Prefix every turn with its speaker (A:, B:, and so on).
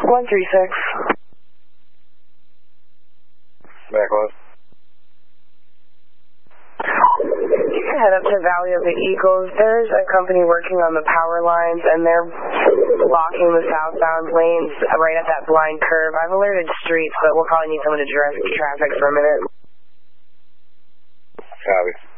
A: 136.
B: Back on.
A: Head up to Valley of the Eagles. There's a company working on the power lines, and they're blocking the southbound lanes right at that blind curve. I've alerted streets, but we'll probably need someone to direct traffic for a minute.
B: Copy.